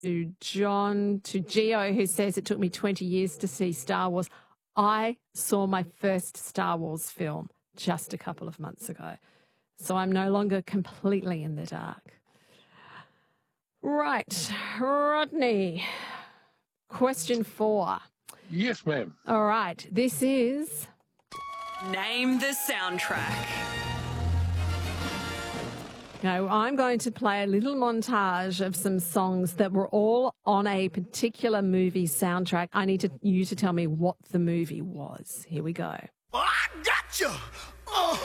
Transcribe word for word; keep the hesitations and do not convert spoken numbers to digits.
to John, to Geo, who says it took me twenty years to see Star Wars. I saw my first Star Wars film just a couple of months ago, so I'm no longer completely in the dark. Right, Rodney, question four. Yes, ma'am. All right, this is... Name the soundtrack. Now, I'm going to play a little montage of some songs that were all on a particular movie soundtrack. I need to, you to tell me what the movie was. Here we go. Oh, I got you. Oh.